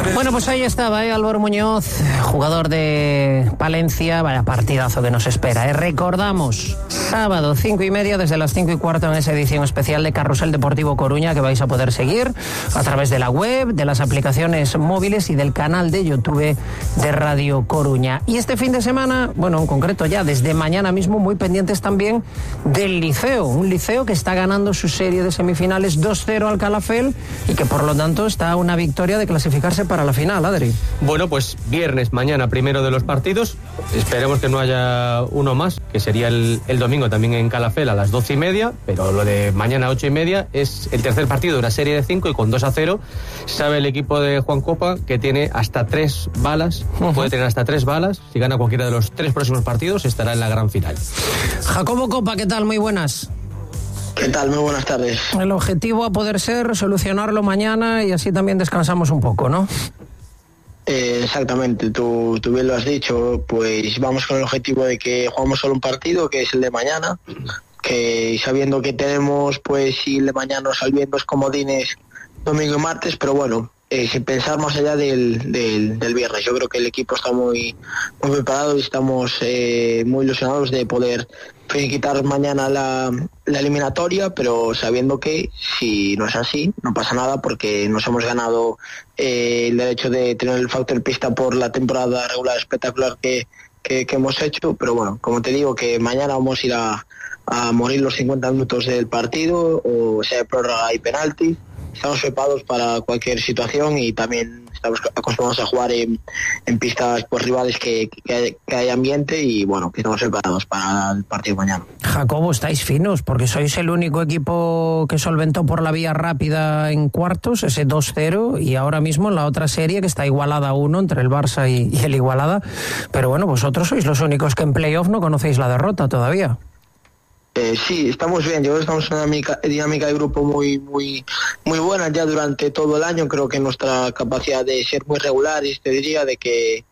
Bueno, pues ahí estaba, Álvaro Muñoz, jugador de Palencia. Vaya partidazo que nos espera, Recordamos, sábado 5:30, desde las 5:15 en esa edición especial de Carrusel Deportivo Coruña, que vais a poder seguir a través de la web, de las aplicaciones móviles y del canal de YouTube de Radio Coruña. Y este fin de semana, bueno, en concreto ya desde mañana mismo, muy pendientes también del Liceo, un Liceo que está ganando su serie de semifinales 2-0 al Calafell y que por lo tanto está a una victoria de clasificarse para la final, Adri. Bueno, pues viernes, mañana, primero de los partidos. Esperemos que no haya uno más, que sería el domingo también en Calafell a las 12:30, pero lo de mañana 8:30 es el tercer partido de una serie de 5 y con 2-0 sabe el equipo de Juan Copa que tiene hasta 3 balas, puede tener hasta 3 balas. Si gana cualquiera de los 3 próximos partidos estará en la gran final. Jacobo Copa, ¿qué tal? Muy buenas. ¿Qué tal? Muy buenas tardes. El objetivo a poder ser solucionarlo mañana y así también descansamos un poco, ¿no? Exactamente, tú bien lo has dicho, pues vamos con el objetivo de que jugamos solo un partido, que es el de mañana, que sabiendo que tenemos, pues si el de mañana nos salen los comodines domingo y martes, pero bueno, sin pensar más allá del viernes. Yo creo que el equipo está muy preparado y estamos muy ilusionados de poder quitar mañana la eliminatoria, pero sabiendo que si no es así, no pasa nada porque nos hemos ganado el derecho de tener el factor pista por la temporada regular espectacular que hemos hecho, pero bueno, como te digo, que mañana vamos a ir a morir los 50 minutos del partido, o sea, prórroga y penalti. Estamos preparados para cualquier situación y también estamos acostumbrados a jugar en pistas pues, rivales que hay ambiente y bueno, que estamos preparados para el partido mañana. Jacobo, estáis finos porque sois el único equipo que solventó por la vía rápida en cuartos, ese 2-0, y ahora mismo en la otra serie que está igualada a 1 entre el Barça y el Igualada, pero bueno, vosotros sois los únicos que en playoff no conocéis la derrota todavía. Sí, estamos bien. Yo creo que estamos en una dinámica de grupo muy buena ya durante todo el año. Creo que nuestra capacidad de ser muy regulares, te diría, de que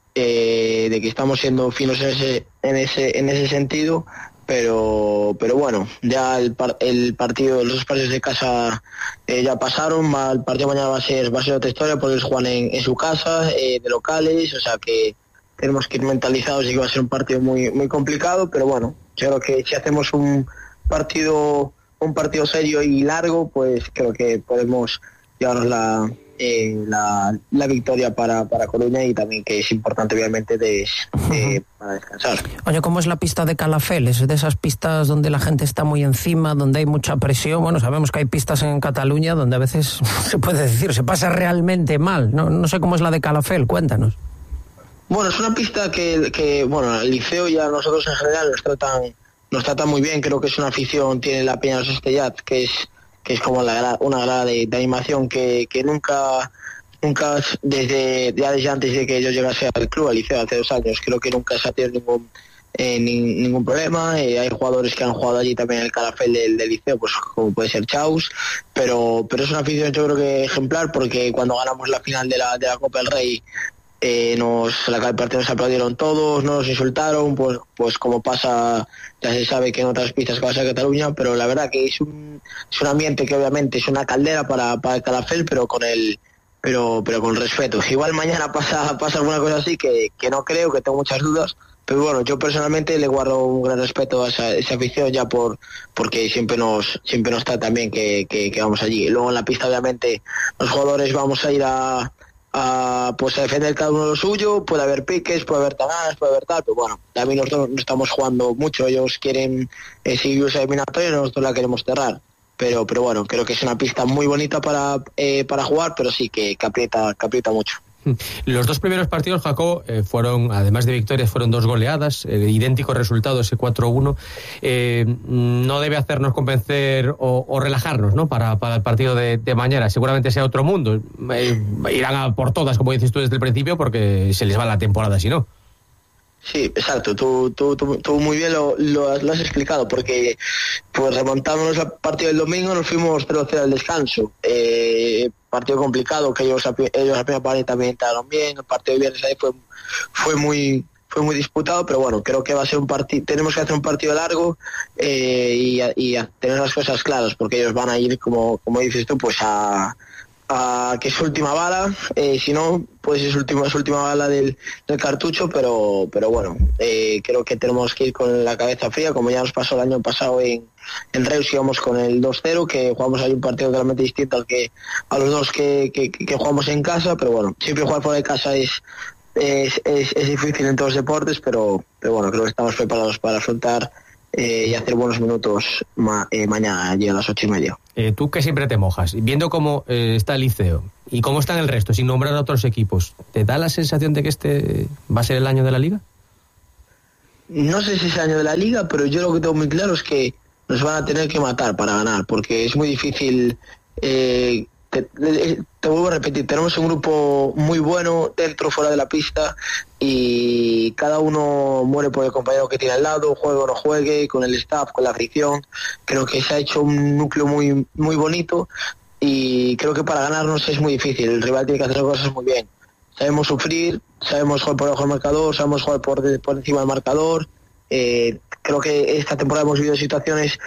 estamos siendo finos en ese sentido. Pero bueno, ya el partido, los 2 partidos de casa ya pasaron. El partido mañana va a ser otra historia porque ellos juegan en su casa, de locales, o sea que tenemos que ir mentalizados y que va a ser un partido muy complicado, pero bueno, yo creo que si hacemos un partido serio y largo, pues creo que podemos llevarnos la victoria para Coruña, y también que es importante obviamente para descansar. Oye, ¿cómo es la pista de Calafell? ¿Es de esas pistas donde la gente está muy encima, donde hay mucha presión? Bueno, sabemos que hay pistas en Cataluña donde a veces se puede decir, se pasa realmente mal. No sé cómo es la de Calafell, cuéntanos. Bueno, es una pista que bueno, el Liceo y a nosotros en general nos tratan muy bien. Creo que es una afición, tiene la Peña de los Estellat, que es como una grada de animación que nunca desde antes de que yo llegase al club, al Liceo, hace 2 años, creo que nunca se ha tenido ningún problema. Hay jugadores que han jugado allí también en el Calafell del Liceo, pues como puede ser Chaus, pero es una afición yo creo que ejemplar, porque cuando ganamos la final de la Copa del Rey, la partido nos aplaudieron todos, nos insultaron, pues como pasa, ya se sabe que en otras pistas que va a ser Cataluña, pero la verdad que es un ambiente que obviamente es una caldera para el Calafell, pero con respeto. Igual mañana pasa alguna cosa así que no creo, que tengo muchas dudas, pero bueno, yo personalmente le guardo un gran respeto a esa afición, ya porque siempre nos tratan bien que vamos allí. Luego en la pista obviamente los jugadores vamos a ir a defender cada uno lo suyo. Puede haber piques, puede haber tanadas, puede haber tal, pero bueno, también nosotros no estamos jugando mucho. Ellos quieren seguir esa eliminatoria y nosotros la queremos cerrar, pero bueno, creo que es una pista muy bonita para jugar, pero sí que aprieta mucho. Los 2 primeros partidos, Jacob, fueron, además de victorias, fueron 2 goleadas, idénticos resultados, ese 4-1. No debe hacernos convencer o relajarnos, ¿no? Para el partido de mañana. Seguramente sea otro mundo. Irán a por todas, como dices tú desde el principio, porque se les va la temporada si no. Sí, exacto, tú muy bien lo has explicado, porque pues remontándonos al partido del domingo nos fuimos 0-0 al descanso. Partido complicado, que ellos a primera parte también entraron bien. El partido de viernes ahí fue muy disputado, pero bueno, creo que va a ser un partido, tenemos que hacer un partido largo y a tener las cosas claras, porque ellos van a ir, como dices tú, pues a que es su última bala, si no, pues es su última bala del cartucho, pero bueno, creo que tenemos que ir con la cabeza fría, como ya nos pasó el año pasado en Reus, íbamos con el 2-0, que jugamos ahí un partido totalmente distinto a los dos que jugamos en casa, pero bueno, siempre jugar fuera de casa es difícil en todos los deportes, pero bueno, creo que estamos preparados para afrontar y hacer buenos minutos mañana, allí a las 8:30. Tú que siempre te mojas, viendo cómo está el Liceo y cómo están el resto, sin nombrar a otros equipos, ¿te da la sensación de que este va a ser el año de la Liga? No sé si es el año de la Liga, pero yo lo que tengo muy claro es que nos van a tener que matar para ganar, porque es muy difícil. Te vuelvo a repetir, tenemos un grupo muy bueno dentro, fuera de la pista, y cada uno muere por el compañero que tiene al lado, juegue o no juegue, con el staff, con la afición. Creo que se ha hecho un núcleo muy, muy bonito, y creo que para ganarnos es muy difícil. El rival tiene que hacer cosas muy bien. Sabemos sufrir, sabemos jugar por debajo del marcador, sabemos jugar por encima del marcador. Creo que esta temporada hemos vivido situaciones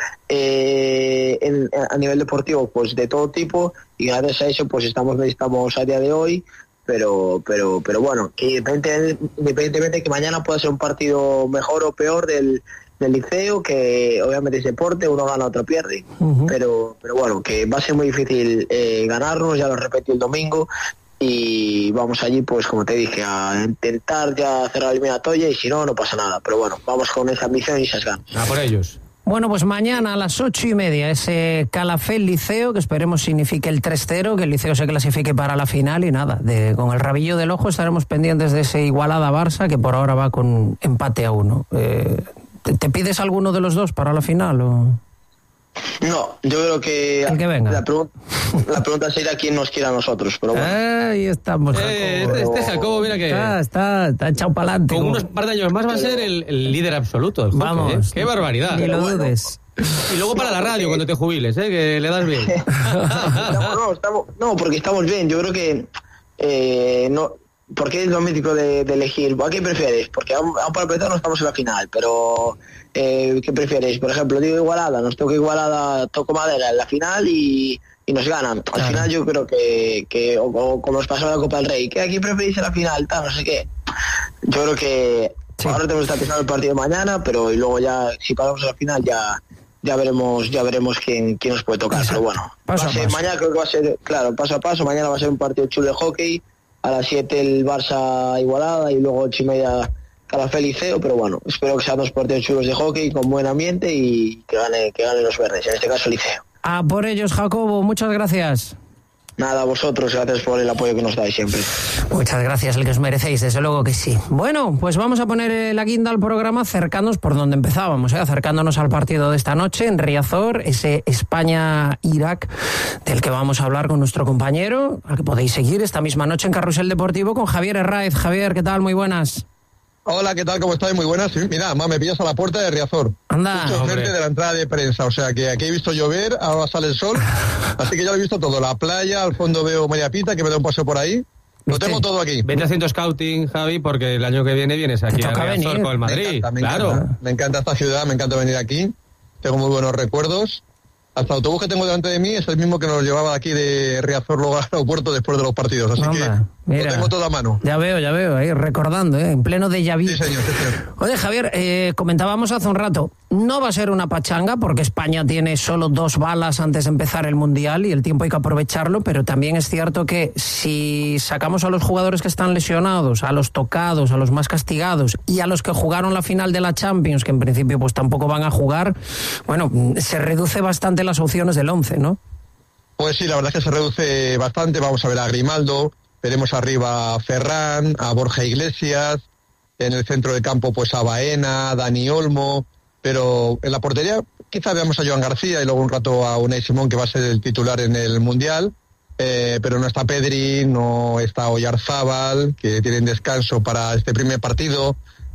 a nivel deportivo pues de todo tipo, y gracias a eso pues estamos a día de hoy, pero bueno, que independientemente que mañana pueda ser un partido mejor o peor del Liceo, que obviamente es deporte, uno gana, otro pierde, pero bueno, que va a ser muy difícil ganarnos, ya lo repetí el domingo, y vamos allí, pues como te dije, a intentar ya cerrar la eliminatoria, y si no, no pasa nada. Pero bueno, vamos con esa ambición y esas ganas. A por ellos. Bueno, pues mañana a las 8:30 ese Calafell-Liceo, que esperemos signifique el 3-0, que el Liceo se clasifique para la final, y nada, con el rabillo del ojo estaremos pendientes de ese Igualada-Barça, que por ahora va con empate a 1. ¿Te pides alguno de los dos para la final o...? No, yo creo que el que venga. La pregunta sería quién nos quiera a nosotros, pero bueno. Ahí estamos, Jacobo. Este Jacobo, mira que... Está echado para adelante. Con unos par de años más va a ser el líder absoluto del hockey. Vamos. ¡Qué barbaridad! Ni lo dudes. Y luego para la radio cuando te jubiles, que le das bien. Porque estamos bien. Yo creo que no, porque es lo mítico de elegir. ¿A qué prefieres? Porque aún para empezar no estamos en la final, pero ¿qué prefieres? Por ejemplo, digo Igualada, nos toca Igualada, toco madera en la final y nos ganan. Al final yo creo que o como nos pasó en la Copa del Rey, que aquí preferís en la final, tal, no sé qué. Yo creo que ahora tenemos que estar pensando el partido de mañana, pero y luego ya, si pasamos a la final, ya veremos quién nos puede tocar. Pero bueno, mañana creo que va a ser, claro, paso a paso. Mañana va a ser un partido chulo de hockey. A las 7 el Barça Igualada, y luego 8:30 Calafell Liceo, pero bueno, espero que sean dos partidos chulos de hockey con buen ambiente y que ganen los verdes, en este caso el Liceo. A por ellos, Jacobo, muchas gracias. Nada, a vosotros, gracias por el apoyo que nos dais siempre. Muchas gracias, el que os merecéis, desde luego que sí. Bueno, pues vamos a poner la guinda al programa acercándonos por donde empezábamos, acercándonos al partido de esta noche en Riazor, ese España-Irak, del que vamos a hablar con nuestro compañero, al que podéis seguir esta misma noche en Carrusel Deportivo con Javier Herráez. Javier, ¿qué tal? Muy buenas. Hola, ¿qué tal? ¿Cómo estáis? Muy buenas. Sí, mira, me pillas a la puerta de Riazor. Anda. Justo frente de la entrada de prensa. O sea, que aquí he visto llover, ahora sale el sol. Así que ya lo he visto todo. La playa, al fondo veo María Pita, que me da un paseo por ahí. Lo tengo todo aquí. Vente haciendo scouting, Javi, porque el año que viene vienes aquí a Riazor con el Madrid. Me encanta esta ciudad, me encanta venir aquí. Tengo muy buenos recuerdos. Hasta el autobús que tengo delante de mí es el mismo que nos llevaba aquí de Riazor luego al aeropuerto después de los partidos. Así que mira, lo tengo todo a mano. Ya veo, ahí recordando, en pleno déjà vu. Sí, señor. Oye, Javier, comentábamos hace un rato, no va a ser una pachanga porque España tiene solo 2 balas antes de empezar el Mundial y el tiempo hay que aprovecharlo, pero también es cierto que si sacamos a los jugadores que están lesionados, a los tocados, a los más castigados y a los que jugaron la final de la Champions, que en principio pues tampoco van a jugar, bueno, se reduce bastante las opciones del 11, ¿no? Pues sí, la verdad es que se reduce bastante. Vamos a ver a Grimaldo, veremos arriba a Ferran, a Borja Iglesias, en el centro del campo pues a Baena, Dani Olmo, pero en la portería quizá veamos a Joan García y luego un rato a Unai Simón, que va a ser el titular en el Mundial, pero no está Pedri, no está Oyarzábal, que tienen descanso para este primer partido,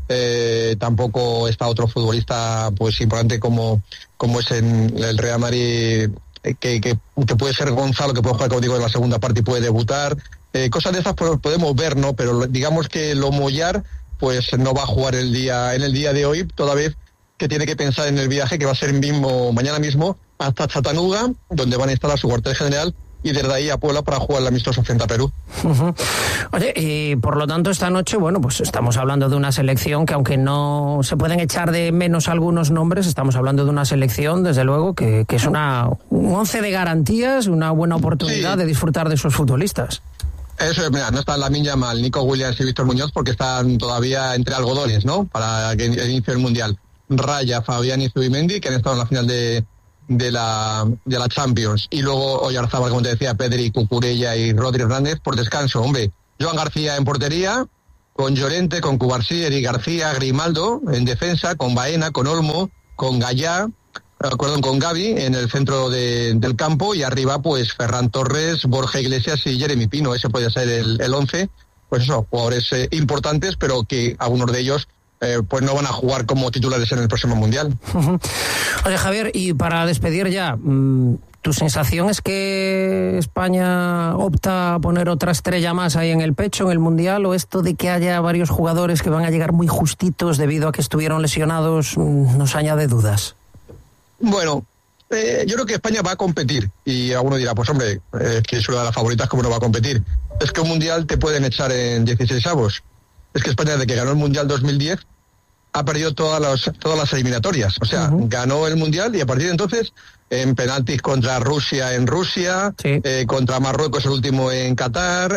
tampoco está otro futbolista pues importante como es en el Real Madrid, que puede ser Gonzalo, que puede jugar, como digo, en la segunda parte y puede debutar. Cosas de esas podemos ver, ¿no? Pero digamos que lo Mollar pues no va a jugar en el día de hoy, toda vez que tiene que pensar en el viaje que va a ser mañana mismo hasta Chattanooga, donde van a instalar su cuartel general y desde ahí a Puebla para jugar el amistoso frente a Perú. Oye, y por lo tanto esta noche, bueno, pues estamos hablando de una selección que, aunque no se pueden echar de menos algunos nombres, estamos hablando de una selección, desde luego, que es un 11 de garantías, una buena oportunidad de disfrutar de sus futbolistas. Eso es, mira, no están Lamine Yamal, Nico Williams y Víctor Muñoz porque están todavía entre algodones, ¿no? Para que inicie el Mundial. Raya, Fabián y Zubimendi, que han estado en la final de la Champions. Y luego Oyarzábal, como te decía, Pedri, Cucurella y Rodri Hernández por descanso. Hombre, Joan García en portería, con Llorente, con Cubarsí, Eric García, Grimaldo en defensa, con Baena, con Olmo, con Gallá, con Gavi en el centro del campo, y arriba pues Ferran Torres, Borja Iglesias y Jeremy Pino. Ese puede ser el 11. Pues eso, jugadores importantes, pero que algunos de ellos pues no van a jugar como titulares en el próximo Mundial. Oye, Javier, y para despedir ya, ¿tu sensación es que España opta a poner otra estrella más ahí en el pecho en el Mundial, o esto de que haya varios jugadores que van a llegar muy justitos debido a que estuvieron lesionados nos añade dudas? Bueno, yo creo que España va a competir, y alguno dirá, pues hombre, que es una de las favoritas, ¿cómo no va a competir? Es que un Mundial te pueden echar en 16avos. Es que España, desde que ganó el Mundial 2010, ha perdido todas las eliminatorias. O sea, ganó el Mundial y a partir de entonces, en penaltis contra Rusia en Rusia, contra Marruecos el último en Qatar,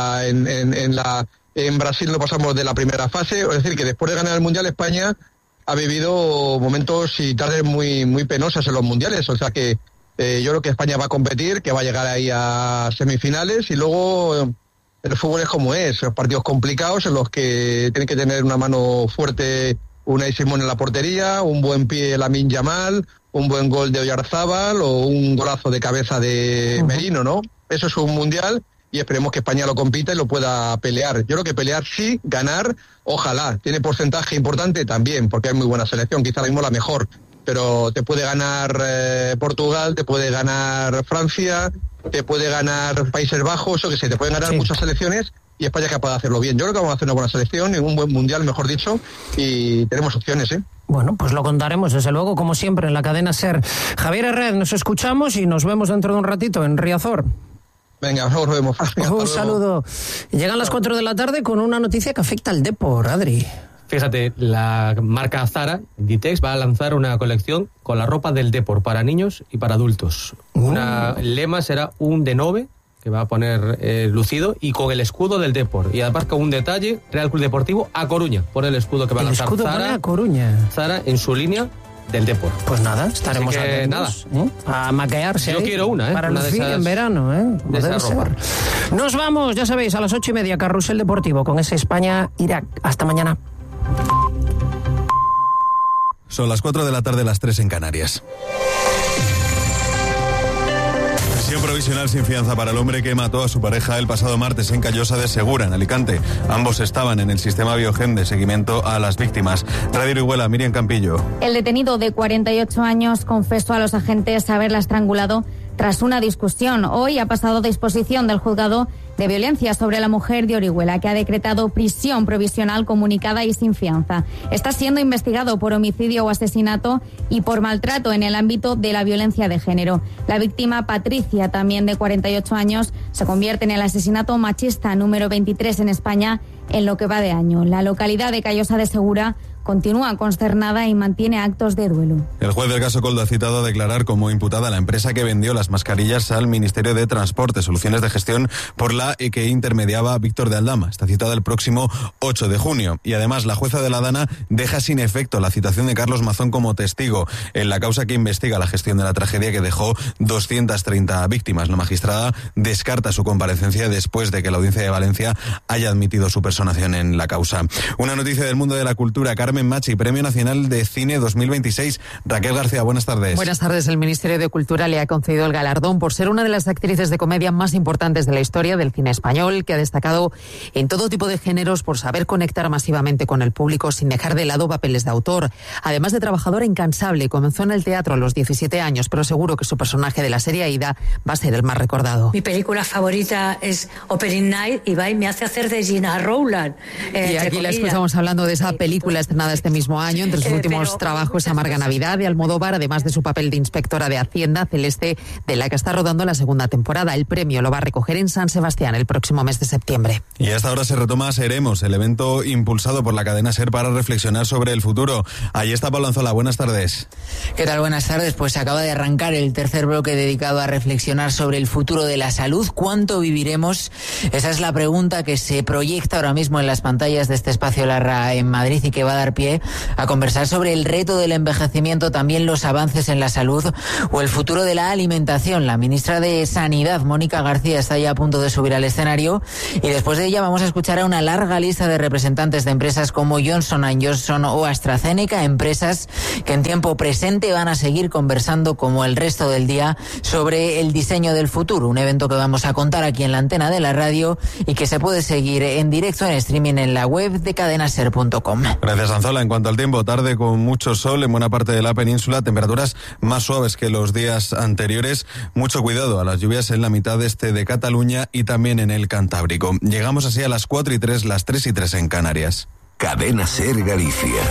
en Brasil no pasamos de la primera fase. Es decir, que después de ganar el Mundial, España ha vivido momentos y tardes muy, muy penosas en los mundiales. O sea que yo creo que España va a competir, que va a llegar ahí a semifinales, y luego el fútbol es como es, los partidos complicados en los que tiene que tener una mano fuerte Unai Simón en la portería, un buen pie Lamine Yamal, un buen gol de Oyarzábal o un golazo de cabeza de Merino, ¿no? Eso es un mundial y esperemos que España lo compita y lo pueda pelear. Yo creo que pelear sí, ganar, ojalá. Tiene porcentaje importante también, porque hay muy buena selección, quizá ahora mismo la mejor, pero te puede ganar Portugal, te puede ganar Francia, te puede ganar Países Bajos, o que sé, te pueden ganar muchas selecciones, y España es capaz de hacerlo bien. Yo creo que vamos a hacer una buena selección, un buen mundial, mejor dicho, y tenemos opciones, ¿eh? Bueno, pues lo contaremos, desde luego, como siempre, en la cadena SER. Javier Herrera, nos escuchamos y nos vemos dentro de un ratito en Riazor. Venga, nos vemos. Un saludo. Llegan las 4 de la tarde con una noticia que afecta al Depor, Adri. Fíjate, la marca Zara, Inditex, va a lanzar una colección con la ropa del Depor para niños y para adultos. El lema será un D9, que va a poner lucido, y con el escudo del Depor. Y además con un detalle, Real Club Deportivo A Coruña, por el escudo que va a lanzar Zara. El escudo pone A Coruña. Zara en su línea del Depor. Pues nada, estaremos atentos, a maquearse. Yo quiero una, para una lucir en verano, de esa ropa. Nos vamos, ya sabéis, a las 8:30, Carrusel Deportivo con ese España-Irak. Hasta mañana. Son las 4 de la tarde, las 3 en Canarias. Prisión provisional sin fianza para el hombre que mató a su pareja el pasado martes en Callosa de Segura, en Alicante. Ambos estaban en el sistema Biogen de seguimiento a las víctimas. Radio Orihuela, Miriam Campillo. El detenido de 48 años confesó a los agentes haberla estrangulado tras una discusión. Hoy ha pasado a disposición del juzgado de violencia sobre la mujer de Orihuela, que ha decretado prisión provisional comunicada y sin fianza. Está siendo investigado por homicidio o asesinato y por maltrato en el ámbito de la violencia de género. La víctima, Patricia, también de 48 años, se convierte en el asesinato machista número 23 en España en lo que va de año. La localidad de Callosa de Segura continúa consternada y mantiene actos de duelo. El juez del caso Coldo ha citado a declarar como imputada a la empresa que vendió las mascarillas al Ministerio de Transporte, Soluciones de Gestión, por la que intermediaba Víctor de Aldama. Está citada el próximo 8 de junio. Y además, la jueza de la Dana deja sin efecto la citación de Carlos Mazón como testigo en la causa que investiga la gestión de la tragedia que dejó 230 víctimas. La magistrada descarta su comparecencia después de que la Audiencia de Valencia haya admitido su personación en la causa. Una noticia del mundo de la cultura. Carmen Machi, Premio Nacional de Cine 2026. Raquel García, buenas tardes. Buenas tardes. El Ministerio de Cultura le ha concedido el galardón por ser una de las actrices de comedia más importantes de la historia del cine español, que ha destacado en todo tipo de géneros por saber conectar masivamente con el público sin dejar de lado papeles de autor. Además de trabajadora incansable, comenzó en el teatro a los 17 años, pero seguro que su personaje de la serie Aida va a ser el más recordado. Mi película favorita es Opening Night y me hace hacer de Gina Rowland. Y aquí la escuchamos hablando de esa película estrenada estrenada este mismo año. Entre sus últimos trabajos, Amarga Navidad de Almodóvar, además de su papel de inspectora de Hacienda, Celeste, de la que está rodando la segunda temporada. El premio lo va a recoger en San Sebastián el próximo mes de septiembre. Y a esta hora se retoma Seremos, el evento impulsado por la cadena SER para reflexionar sobre el futuro. Ahí está Pablo Anzola, buenas tardes. ¿Qué tal? Buenas tardes. Pues acaba de arrancar el tercer bloque dedicado a reflexionar sobre el futuro de la salud. ¿Cuánto viviremos? Esa es la pregunta que se proyecta ahora mismo en las pantallas de este espacio Larra en Madrid y que va a dar pie a conversar sobre el reto del envejecimiento, también los avances en la salud o el futuro de la alimentación. La ministra de Sanidad, Mónica García, está ya a punto de subir al escenario y después de ella vamos a escuchar a una larga lista de representantes de empresas como Johnson & Johnson o AstraZeneca, empresas que en tiempo presente van a seguir conversando como el resto del día sobre el diseño del futuro, un evento que vamos a contar aquí en la antena de la radio y que se puede seguir en directo en streaming en la web de cadenaser.com. Gracias, Anzola. En cuanto al tiempo, tarde con mucho sol en buena parte de la península, temperaturas más suaves que los días anteriores. Mucho cuidado a las lluvias en la mitad este de Cataluña y también en el Cantábrico. Llegamos así a las 4:03, las 3:03 en Canarias. Cadena SER Galicia.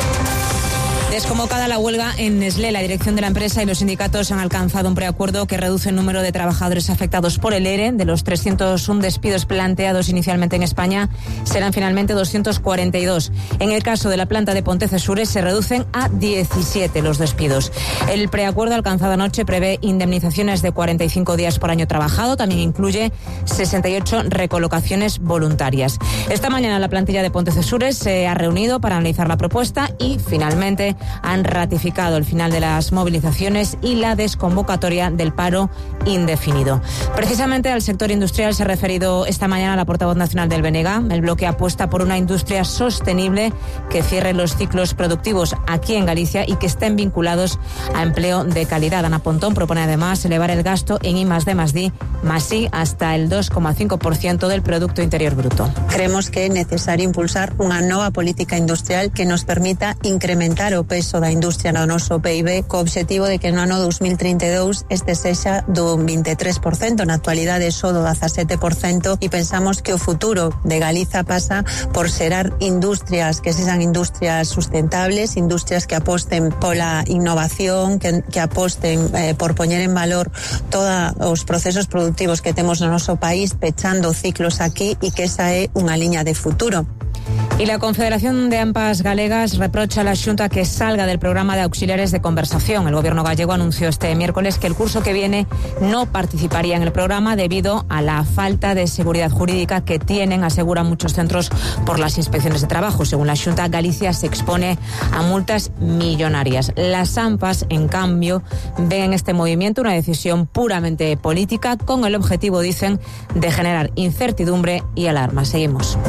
Desconvocada la huelga en Nestlé, la dirección de la empresa y los sindicatos han alcanzado un preacuerdo que reduce el número de trabajadores afectados por el ERE. De los 301 despidos planteados inicialmente en España, serán finalmente 242. En el caso de la planta de Pontecesures se reducen a 17 los despidos. El preacuerdo alcanzado anoche prevé indemnizaciones de 45 días por año trabajado. También incluye 68 recolocaciones voluntarias. Esta mañana la plantilla de Pontecesures se ha reunido para analizar la propuesta y finalmente han ratificado el final de las movilizaciones y la desconvocatoria del paro indefinido. Precisamente al sector industrial se ha referido esta mañana la portavoz nacional del BNG. El bloque apuesta por una industria sostenible que cierre los ciclos productivos aquí en Galicia y que estén vinculados a empleo de calidad. Ana Pontón propone además elevar el gasto en I+D+I hasta el 2,5% del Producto Interior Bruto. Creemos que é necesario impulsar unha nova política industrial que nos permita incrementar o peso da industria no noso PIB co obxectivo de que no ano 2032 este sexa do 23%, na actualidade só do 17%, e pensamos que o futuro de Galiza pasa por xerar industrias que sexan industrias sustentables, industrias que aposten pola innovación, que aposten por poñer en valor todos os procesos productivos que temos no noso país, pechando ciclos aquí, e que esa é unha liña de futuro. Y la Confederación de AMPAs Galegas reprocha a la Xunta que salga del programa de auxiliares de conversación. El gobierno gallego anunció este miércoles que el curso que viene no participaría en el programa debido a la falta de seguridad jurídica que tienen, aseguran muchos centros, por las inspecciones de trabajo. Según la Xunta, Galicia se expone a multas millonarias. Las AMPAs, en cambio, ven en este movimiento una decisión puramente política con el objetivo, dicen, de generar incertidumbre y alarma. Seguimos.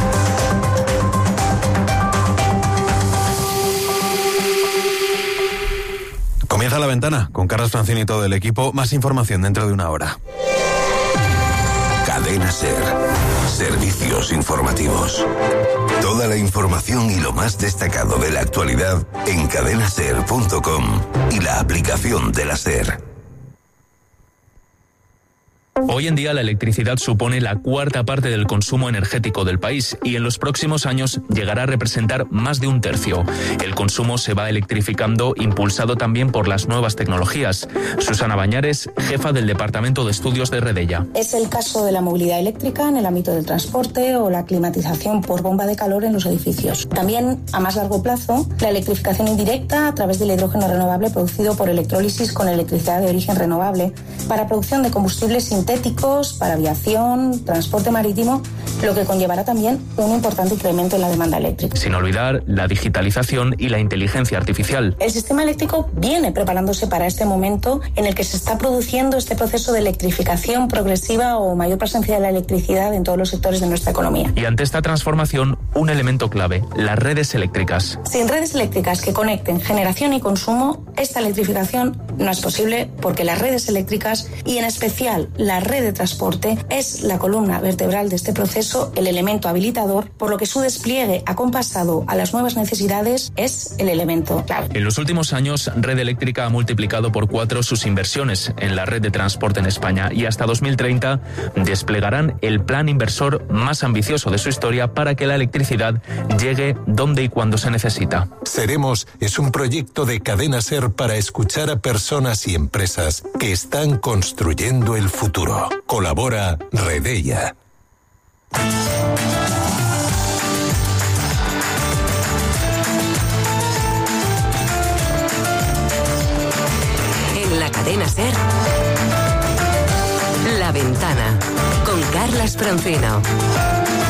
Comienza La Ventana con Carlos Francini y todo el equipo. Más información dentro de una hora. Cadena SER. Servicios informativos. Toda la información y lo más destacado de la actualidad en cadenaser.com y la aplicación de la SER. Hoy en día la electricidad supone la cuarta parte del consumo energético del país y en los próximos años llegará a representar más de un tercio. El consumo se va electrificando, impulsado también por las nuevas tecnologías. Susana Bañares, jefa del Departamento de Estudios de Redella. Es el caso de la movilidad eléctrica en el ámbito del transporte o la climatización por bomba de calor en los edificios. También, a más largo plazo, la electrificación indirecta a través del hidrógeno renovable producido por electrólisis con electricidad de origen renovable para producción de combustibles sintéticos para aviación, transporte marítimo, lo que conllevará también un importante incremento en la demanda eléctrica. Sin olvidar la digitalización y la inteligencia artificial. El sistema eléctrico viene preparándose para este momento en el que se está produciendo este proceso de electrificación progresiva o mayor presencia de la electricidad en todos los sectores de nuestra economía. Y ante esta transformación, un elemento clave, las redes eléctricas. Sin redes eléctricas que conecten generación y consumo, esta electrificación no es posible porque las redes eléctricas y en especial la la red de transporte es la columna vertebral de este proceso, el elemento habilitador, por lo que su despliegue acompasado a las nuevas necesidades es el elemento clave. En los últimos años, Red Eléctrica ha multiplicado por 4 sus inversiones en la red de transporte en España y hasta 2030 desplegarán el plan inversor más ambicioso de su historia para que la electricidad llegue donde y cuando se necesita. Seremos es un proyecto de Cadena SER para escuchar a personas y empresas que están construyendo el futuro. Colabora Redeia. En la Cadena SER, La Ventana, con Carlas Francino.